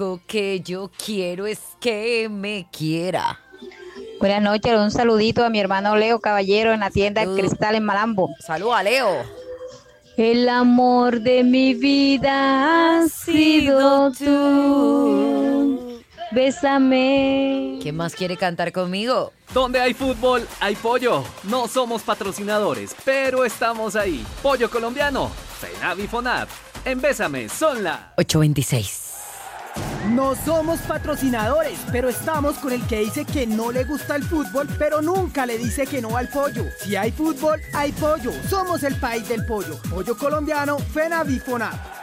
Lo que yo quiero es que me quiera. Buenas noches, un saludito a mi hermano Leo Caballero en la tienda Cristal en Malambo. Salud a Leo. El amor de mi vida ha sido tú. Bésame. ¿Quién más quiere cantar conmigo? Donde hay fútbol, hay pollo. No somos patrocinadores, pero estamos ahí. Pollo colombiano, FENAV y FONAV. En Bésame son la 8:26. No somos patrocinadores, pero estamos con el que dice que no le gusta el fútbol, pero nunca le dice que no al pollo. Si hay fútbol, hay pollo. Somos el país del pollo. Pollo colombiano, FENAV y FONAV.